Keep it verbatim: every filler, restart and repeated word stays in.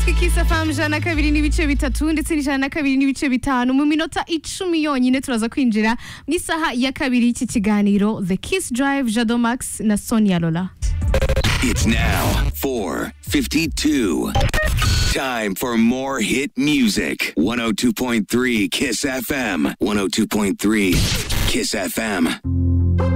amatwi Kiss F M ijana na kabiri n'ibice bitatu ndetse n'ijana na kabiri n'ibice bitanu mu minota icumi yonyine turaza kwinjira mu isaha ya kabiri y'iki kiganiro The Kiss Drive, Jado Max na Sonia Lola. It's now four fifty-two. Time for more hit music. one oh two point three Kiss F M. one oh two point three Kiss F M.